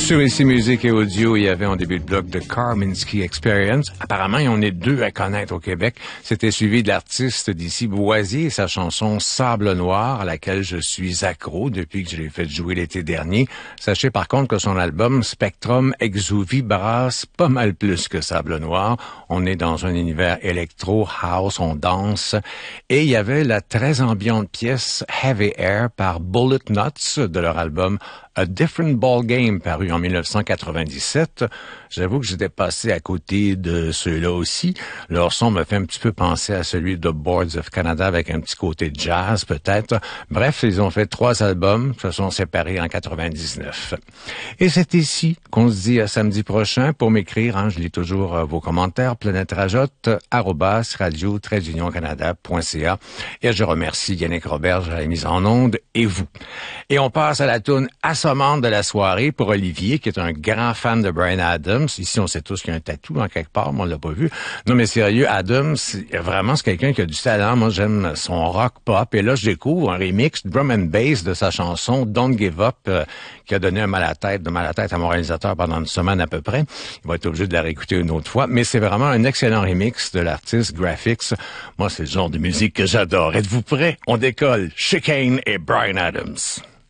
Sur Ici Musique et Audio, il y avait en début de bloc de Karminski Experience. Apparemment, on est deux à connaître au Québec. C'était suivi de l'artiste d'ici Boisier et sa chanson Sable Noir, à laquelle je suis accro depuis que je l'ai fait jouer l'été dernier. Sachez par contre que son album Spectrum Exuvi brasse pas mal plus que Sable Noir. On est dans un univers électro, house, on danse. Et il y avait la très ambiante pièce Heavy Air par Bullet Nuts de leur album A Different Ball Game, paru en 1997. J'avoue que j'étais passé à côté de ceux-là aussi. Leur son me fait un petit peu penser à celui de Boards of Canada avec un petit côté jazz peut-être. Bref, ils ont fait 3 albums, se sont séparés en 99. Et c'est ici qu'on se dit à samedi prochain. Pour m'écrire, je lis toujours vos commentaires, planète-radio-canada.ca. Et je remercie Yannick Roberge à la mise en onde et vous. Et on passe à la toune assommante de la soirée pour Olivier, qui est un grand fan de Bryan Adams. Ici, on sait tous qu'il y a un tatou en quelque part, mais on l'a pas vu. Non, mais sérieux, Adams, c'est quelqu'un qui a du talent. Moi, j'aime son rock pop. Et là, je découvre un remix drum and bass de sa chanson Don't Give Up, qui a donné de mal à tête à mon réalisateur pendant une semaine à peu près. Il va être obligé de la réécouter une autre fois. Mais c'est vraiment un excellent remix de l'artiste Graphics. Moi, c'est le genre de musique que j'adore. Êtes-vous prêts? On décolle. Chicane et Bryan Adams.